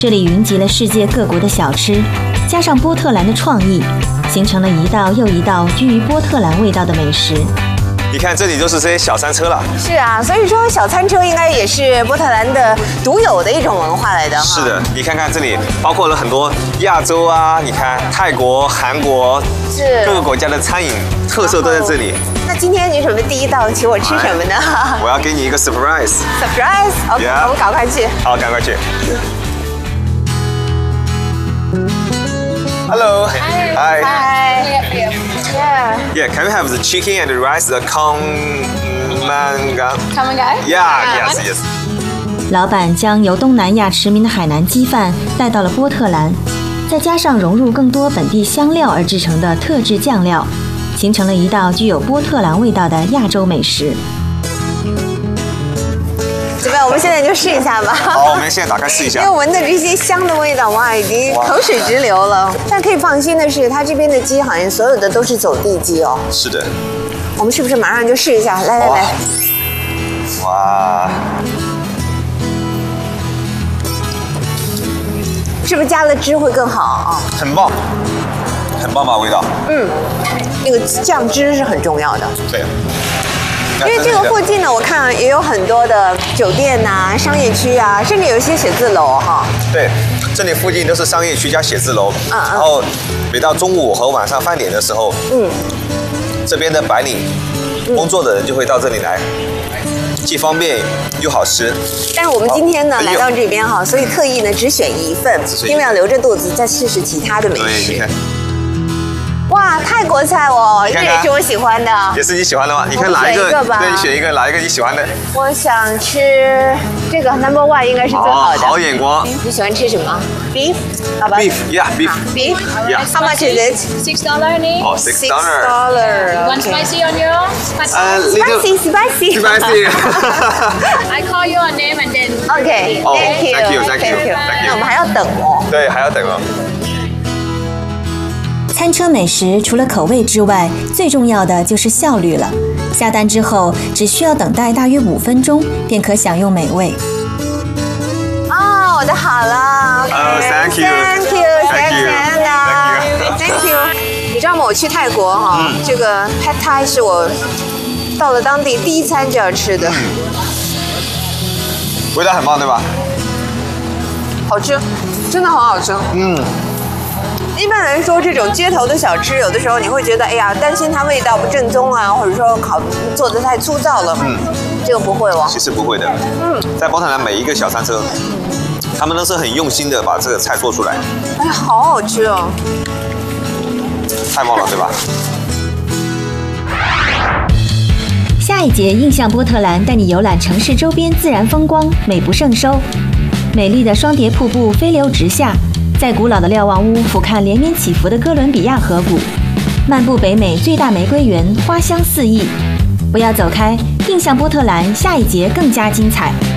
这里云集了世界各国的小吃，加上波特兰的创意，形成了一道又一道居于波特兰味道的美食。 你看，这里就是这些小餐车了。 是啊，所以说小餐车应该也是波特兰的独有的一种文化来的。 是的，你看看这里包括了很多亚洲啊，你看泰国、韩国， 是各个国家的餐饮特色都在这里。 那今天你准备第一道请我吃什么呢？ 我要给你一个 surprise。 surprise，OK，、我们赶快去。 好，赶快去。Hello. Hi. Yeah. Can we have the chicken and the rice, the Khao-Man-Gang? Yes. 老板将由东南亚驰名的海南鸡饭带到了波特兰，再加上融入更多本地香料而制成的特制酱料，形成了一道具有波特兰味道的亚洲美食。 怎么样？我们现在就试一下吧。 好，我们现在打开试一下。 因为闻的这些香的味道，哇，已经口水直流了。但可以放心的是，它这边的鸡好像所有的都是走地鸡哦。 是的。 我们是不是马上就试一下？来。 哇。 是不是加了汁会更好啊？ 很棒，很棒吧味道。 那个酱汁是很重要的。 对。 因为这个附近呢，我看也有很多的酒店呐、商业区啊，甚至有一些写字楼哈。 对，这里附近都是商业区加写字楼。然后每到中午和晚上饭点的时候，这边的白领工作的人就会到这里来，既方便又好吃。 但是我们今天呢来到这边哈，所以特意呢只选一份，因为要留着肚子再试试其他的美食。哇，泰国菜哦，这也是我喜欢的。 也是你喜欢的吗？你看哪一个？对，你选一个，哪一个你喜欢的？ 我想吃这个 number one 应该是最好的。 好眼光。 你喜欢吃什么 ？Beef， 好吧 ？Beef， yeah， beef。 Beef， yeah。 How much is it? $6 only. Oh, $6. Want spicy on yours? Spicy. I call you a name and then. Okay. Thank you. 那我们还要等哦。 对，还要等哦。 餐车美食除了口味之外，最重要的就是效率了。下单之后，只需要等待大约5分钟，便可享用美味。 哦，我的好了。 Thank you. Thank you. 你知道吗？我去泰国哈，这个 Pad Thai 是我到了当地第一餐就要吃的。 味道很棒，对吧？ 好吃，真的很好吃。一般来说，这种街头的小吃，有的时候你会觉得，哎呀，担心它味道不正宗啊，或者说做得太粗糙了。这个不会哦。 其实不会的。在波特兰每一个小餐车，他们都是很用心的把这个菜做出来。 哎呀，好好吃哦！ 太棒了，对吧？ 下一节印象波特兰带你游览城市周边自然风光，美不胜收。美丽的双叠瀑布飞流直下。在古老的瞭望屋俯瞰连绵起伏的哥伦比亚河谷，漫步北美最大玫瑰园，花香四溢。不要走开，印象波特兰下一节更加精彩。